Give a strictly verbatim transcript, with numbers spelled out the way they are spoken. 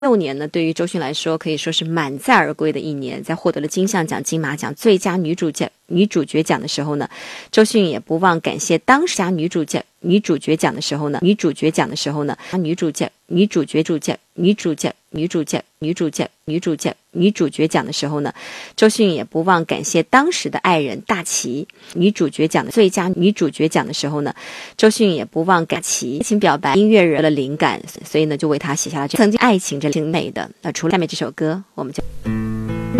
六年呢，对于周迅来说可以说是满载而归的一年。在获得了金像奖、金马奖最佳女主角女主角奖的时候呢，周迅也不忘感谢当时女主角女主角奖的时候呢，女主角奖的时候呢，女主角女主角主角女主角女主角女主角女主角女主角奖的时候呢，周迅也不忘感谢当时的爱人大齐。女主角奖的最佳女主角奖的时候呢，周迅也不忘感齐情表白音乐人的灵感，所以呢就为他写下了这曾经爱情这挺美的。那除了下面这首歌，我们就。